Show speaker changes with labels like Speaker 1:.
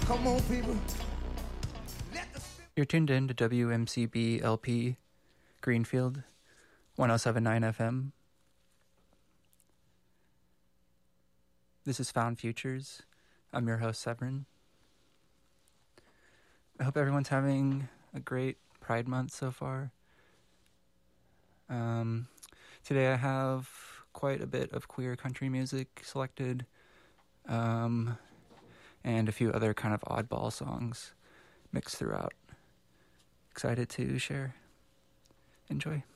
Speaker 1: Come on, people.
Speaker 2: You're tuned in to WMCB LP Greenfield 1079 FM. This is Found Futures. I'm your host, Severin. I hope everyone's having a great Pride Month so far. Today I have quite a bit of queer country music selected, and a few other kind of oddball songs mixed throughout. Excited to share. Enjoy.